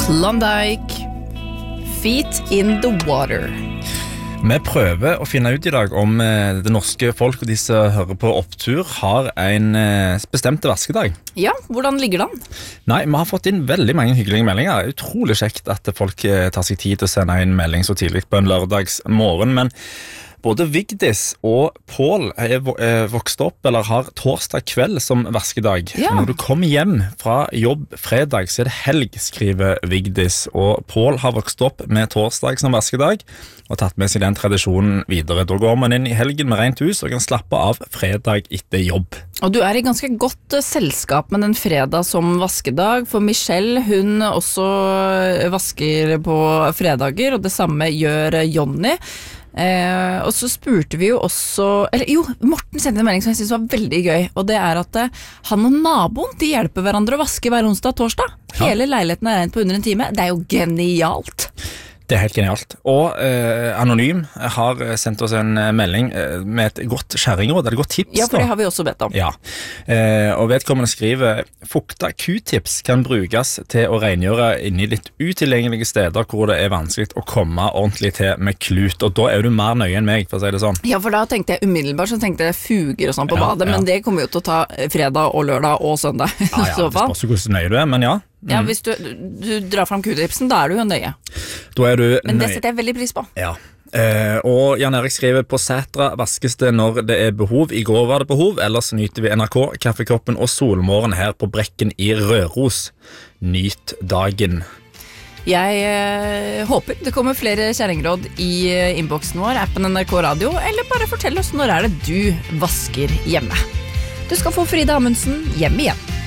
Klondike, Feet in the Water. Vi prøver å finne ut I dag om det norske folk og de som hører på opptur har en bestemte vaskedag. Ja, hvordan ligger den? Nei, vi har fått inn veldig mange hyggelige meldinger. Utrolig kjekt at folk tar seg tid til å sende inn melding så tidlig på en lørdags morgen, men både Vigdis og Paul vokst opp eller har torsdag kveld som vaskedag. Ja. Når du kommer hjem fra jobb fredag, så det helg, skriver Vigdis. Og Paul har vokst opp med torsdag som vaskedag og tatt med seg den tradisjonen videre. Da går man inn I helgen med rent hus og kan slappe av fredag etter jobb. Og du I ganske godt selskap med den fredag som vaskedag, for Michelle, hun også vasker på fredager, og det samme gjør Jonny. Og så spurte vi jo også Morten sendte en melding som jeg synes var veldig gøy, og det at han og naboen de hjelper hverandre å vaske hver onsdag og torsdag. Hele leiligheten rent på under en time. Det jo genialt. Det helt genialt. Og Anonym har sendt oss en melding med et godt skjæringråd, et godt tips. Ja, for det har vi også bedt om. Ja, og vedkommende skriver fukta Q-tips kan brukes til å rengjøre inni litt utilgjengelige steder hvor det vanskelig å komme ordentlig til med klut, og da du mer nøye enn meg, for å si det sånn. Ja, for da tenkte jeg umiddelbart, så tenkte jeg fuger og sånn på badet, men det kommer jo til å ta fredag og lørdag og søndag. Ja, det spørs jo hvordan nøye du men ja. Ja, hvis du drar fram Q-tipsen, da du jo nøye. Da du men det nøye. setter jeg veldig pris på. Ja. Og Jan Erik skriver på Sætra vaskes det når det behov. I går var det behov, ellers nyter vi NRK, kaffekoppen og solmorgen her på Brekken I Røros. Nyt dagen. Jeg håper det kommer flere kjæringråd I innboksen vår, appen NRK Radio, eller bare fortell oss når det du vasker hjemme. Du skal få Frida Amundsen hjem igjen.